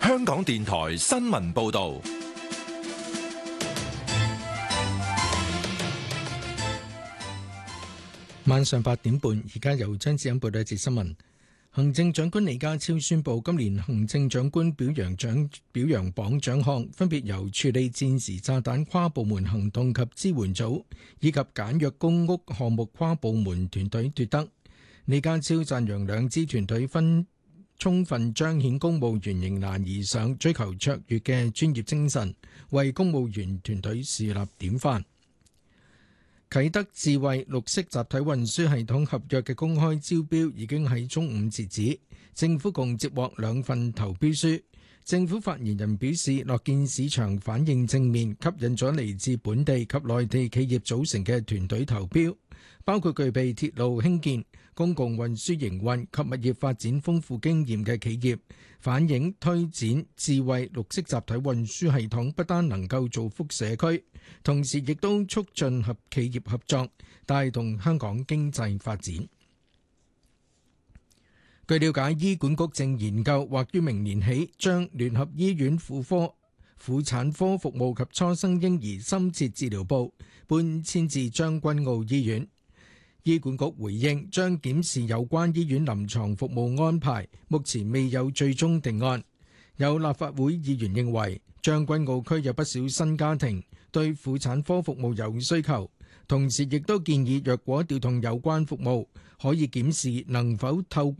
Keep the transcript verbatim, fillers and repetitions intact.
香港電台新聞報道。 晚上八點半，而家由張子欣報道一節新聞。行政長官李家超宣布，今年行政長官表揚獎表揚榜獎項分別由處理戰時炸彈跨部門行動及支援組以及簡約公屋項目跨部門團隊奪得。李家超讚揚兩支團隊分充分彰顯公務員迎難而上、追求卓越嘅專業精神，為公務員團隊樹立典範。啟德智慧綠色集體運輸系統合約嘅公開招標已經喺中午截止，政府共接獲兩份投標書。政府發言人表示，樂見市場反應正面，吸引咗嚟自本地及內地企業組成嘅團隊投標，包括具備鐵路興建、公共運輸營運及物業發展豐富經驗嘅企業，反映推展智慧綠色集體運輸系統不單能夠造福社區，同時亦都促進合企業合作，帶動香港經濟發展。據了解，醫管局正研究或於明年起將聯合醫院婦科、婦產科服務及初生嬰兒深切治療部搬遷至將軍澳醫院。醫管局回應將檢視有關醫院臨床服務安排，目前未有最終定案。有立法會議員認為將軍澳區有不少新家庭對婦產科服務有需求，同時亦都建議若果調動有關服務，可以檢視能否透過